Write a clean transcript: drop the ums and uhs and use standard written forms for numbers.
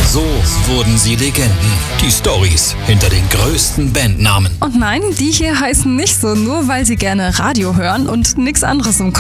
So wurden sie Legenden. Die Storys hinter den größten Bandnamen. Und nein, die hier heißen nicht so, nur weil sie gerne Radio hören und nichts anderes im